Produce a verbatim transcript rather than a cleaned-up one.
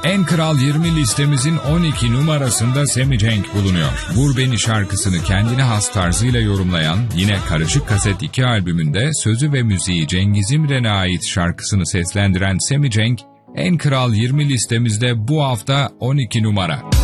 En Kral yirmi listemizin on iki numarasında Sammy Cenk bulunuyor. Vur Beni şarkısını kendine has tarzıyla yorumlayan, yine Karışık Kaset iki albümünde sözü ve müziği Cengiz İmren'e ait şarkısını seslendiren Sammy Cenk, En Kral yirmi listemizde bu hafta on iki numara.